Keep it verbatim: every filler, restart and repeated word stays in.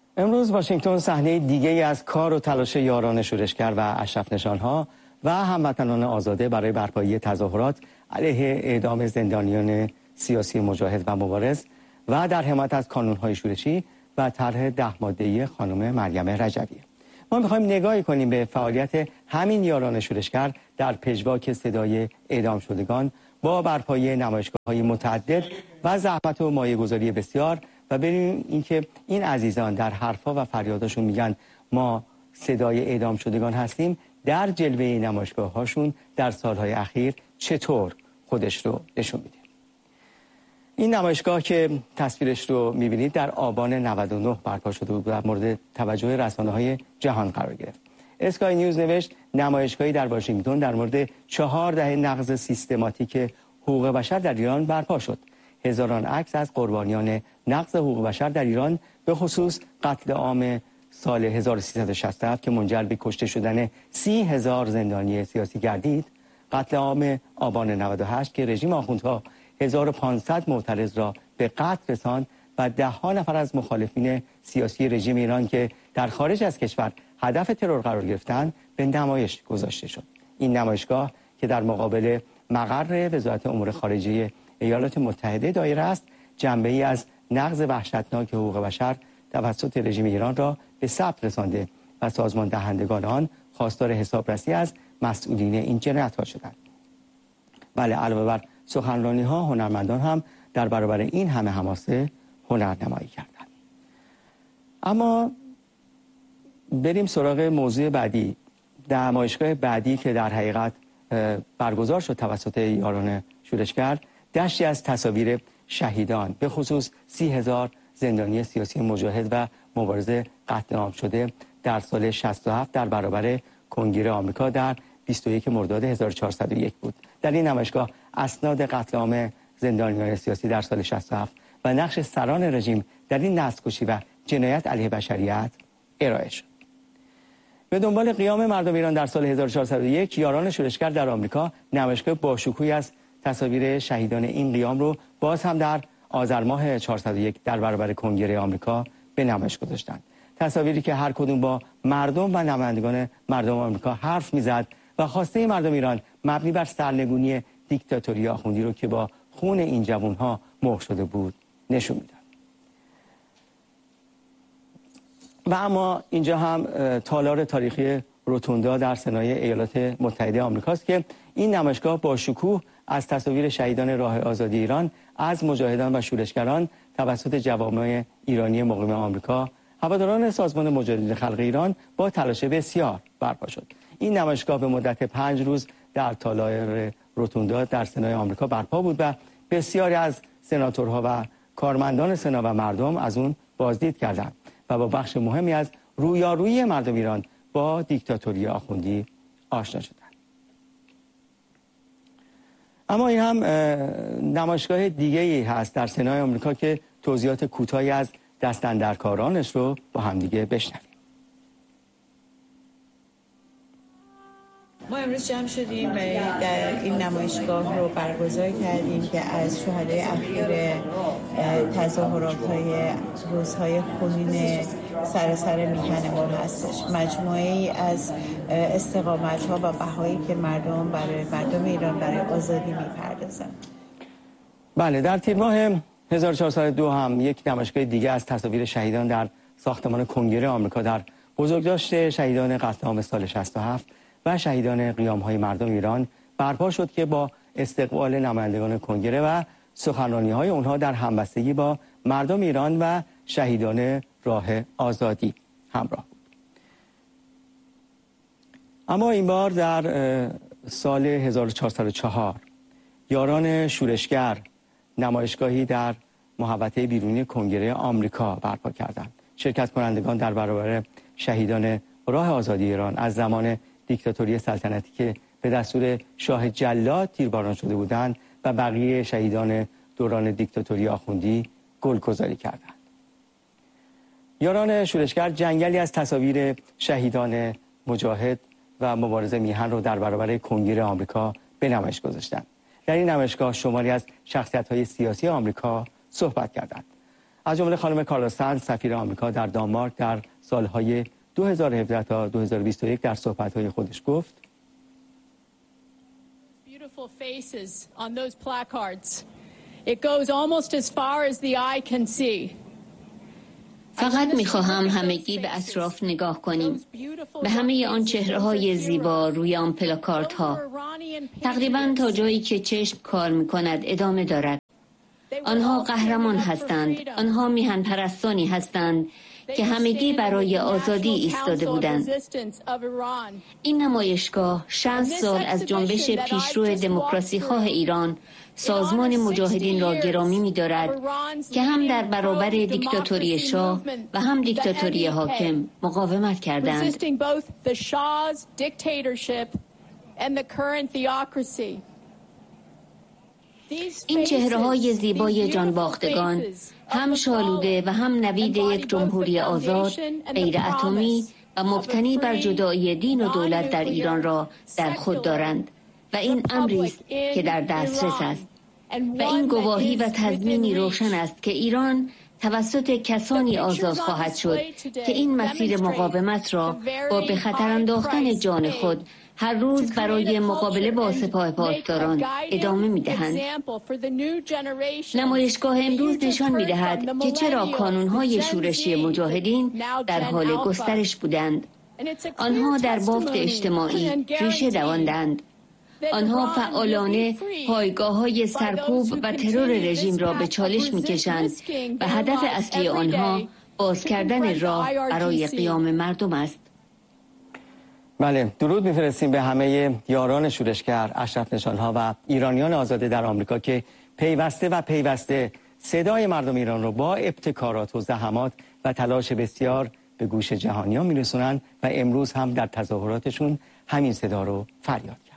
امروز واشنگتن صحنه دیگه‌ای از کار و تلاش یاران شورشگر و اشرف نشانها و هموطنان آزاده برای برپایی تظاهرات علیه اعدام زندانیان سیاسی مجاهد و مبارز و در حمایت از کانون‌های شورشی و طرح ده ماده‌ای خانم مریم رجبی. ما می‌خوایم نگاهی کنیم به فعالیت همین یاران شورشگر در پژواک صدای اعدام شدگان با برپایی نمایشگاه‌های متعدد و زحمت و مایه‌گذاری بسیار و ببینیم اینکه این عزیزان در حرفا و فریاداشون میگن ما صدای اعدام شدگان هستیم، در جلوه نمایشگاه‌هاشون در سالهای اخیر چطور خودش رو نشون میده. این نمایشگاه که تصویرش رو میبینید در آبان نود و نه برپا شده بود و مورد توجه رسانه‌های جهان قرار گرفت. اسکای نیوز نوشت نمایشگاهی در واشنگتن در مورد چهار دهه نقض سیستماتیک حقوق بشر در ایران برپا شد. هزاران عکس از قربانیان نقض حقوق بشر در ایران، به خصوص قتل عام سال هزار و سیصد و شصت و هفت که منجر به کشته شدن سی هزار زندانی سیاسی گردید، قتل عام آبان نود و هشت که رژیم آخوندها هزار و پانصد معترض را به قتل رساند و ده ها نفر از مخالفین سیاسی رژیم ایران که در خارج از کشور هدف ترور قرار گرفتند به نمایش گذاشته شد. این نمایشگاه که در مقابل مقر وزارت امور خارجه ایالات متحده دایر است، جنبه‌ای از نقض وحشتناک حقوق بشر توسط رژیم ایران را به ثبت رسانده و سازمان دهندگان آن خواستار حسابرسی از مسئولین این جنایت‌ها شدند. بله، علاوه بر سخنرانی‌ها، هنرمندان هم در برابر این همه حماسه هنرنمایی کردند. اما بریم سراغ موضوع بعدی، نمایشگاه بعدی که در حقیقت برگزار شد توسط یاران شورشگر، دشتی از تصاویر شهیدان، به خصوص سی هزار زندانی سیاسی مجاهد و مبارز قتل عام شده در سال شصت و هفت در برابر کنگره آمریکا در بیست و یک مرداد هزار و چهارصد و یک بود. در این نمایشگاه اسناد قتل عام زندانیان سیاسی در سال شصت و هفت و نقش سران رژیم در این نسل‌کشی و جنایت علیه بشریت ارائه شد. به دنبال قیام مردم ایران در سال هزار و چهارصد و یک، یاران شورشگر در آمریکا نمایشگاه باشکوهی از تصاویر شهیدان این قیام رو باز هم در آذر ماه چهارصد و یک در برابر کنگره آمریکا به نمایش گذاشتند. تصاویری که هر کدوم با مردم و نمایندگان مردم آمریکا حرف میزد و خواسته مردم ایران مبنی بر سرنگونی دیکتاتوری آخوندی رو که با خون این جوانها مهر شده بود نشون میداد. و اما اینجا هم تالار تاریخی روتوندا در سنای ایالات متحده آمریکاست که این نمایشگاه با شکوه از تصاویر شهیدان راه آزادی ایران از مجاهدان و شورشگران توسط جوامع ایرانی مقیم آمریکا، هواداران سازمان مجاهدین خلق ایران با تلاش بسیار برپا شد. این نمایشگاه به مدت پنج روز در تالار روتوندا در سنای آمریکا برپا بود و بسیاری از سناتورها و کارمندان سنا و مردم از اون بازدید کردند و با بخش مهمی از رویارویی مردم ایران با دیکتاتوری آخوندی آشنا شدند. اما این هم نمایشگاه دیگه‌ای هست در سنای آمریکا که توضیحات کوتاهی از دستاندرکارانش رو با همدیگه بشنویم. ما امروز جمع شدیم در این نمایشگاه رو برگزار کردیم که از شهدای اخیر تظاهرات‌های روزهای خونین سراسر میهنمون هستش. مجموعه‌ای از استقامت‌ها و بهایی که مردم برای مردم ایران برای آزادی می‌پردازند. بله، در تیر ماه هزار و چهارصد و دو هم یک نمایشگاه دیگه از تصاویر شهیدان در ساختمان کنگره آمریکا در بزرگداشت شهیدان قتل عام سال شصت و هفت و شهیدان قیام‌های مردم ایران برپا شد که با استقبال نمایندگان کنگره و سخنرانی‌های اونها در همبستگی با مردم ایران و شهیدان راه آزادی همراه بود. اما این بار در سال هزار و چهارصد و چهار یاران شورشگر نمایشگاهی در محوطه بیرونی کنگره آمریکا برپا کردند. شرکت کنندگان در برابر شهیدان راه آزادی ایران از زمان دیکتاتوری سلطنتی که به دستور شاه جلاد تیرباران شده بودند و بقیه شهیدان دوران دیکتاتوری آخوندی گلگذاری کردند. یاران شورشگر جنگلی از تصاویر شهیدان مجاهد و مبارز میهن رو در برابر کنگره آمریکا به نمایش گذاشتند. در این نمایشگاه شماری از شخصیت‌های سیاسی آمریکا صحبت کردند. از جمله خانم کارلا ساندز سفیر آمریکا در دانمارک در سالهای دو هزار و هفده تا دو هزار و بیست و یک در صحبت‌های خودش گفت: Beautiful faces on those placards. It goes almost as far as the eye can see. فقط می‌خواهم همگی به اطراف نگاه کنیم، به همه آن چهره‌های زیبا روی آن پلاکاردها، تقریباً تا جایی که چشم کار می‌کند ادامه دارد. آنها قهرمان هستند، آنها میهن پرستانی هستند که همگی برای آزادی ایستاده بودند. این نمایشگاه شصت سال از جنبش پیشرو دموکراسی خواه ایران، سازمان مجاهدین را گرامی می‌دارد که هم در برابر دیکتاتوری شاه و هم دیکتاتوری حاکم مقاومت کردند. این چهره‌های زیبای جانباختگان، هم شالوده و هم نوید یک جمهوری آزاد، غیر اتمی و مبتنی بر جدایی دین و دولت در ایران را در خود دارند و این امری است که در دسترس است و این گواهی و تضمینی روشن است که ایران توسط کسانی آزاد خواهد شد که این مسیر مقاومت را با به خطر انداختن جان خود هر روز برای مقابله با سپاه پاسداران ادامه می‌دهند. نمایشگاه امروز نشان می‌دهد که چرا کانون‌های شورشی مجاهدین در حال گسترش بودند. آنها در بافت اجتماعی ریشه دواندند. آنها فعالانه پایگاه‌های سرکوب و ترور رژیم را به چالش می‌کشند و هدف اصلی آنها باز کردن راه برای قیام مردم است. بله، درود می‌فرستیم به همه یاران شورشگر، اشرف نشان‌ها و ایرانیان آزاده در آمریکا که پیوسته و پیوسته صدای مردم ایران را با ابتکارات و زحمات و تلاش بسیار به گوش جهانیان می‌رسونند و امروز هم در تظاهراتشون همین صدا رو فریاد کردند.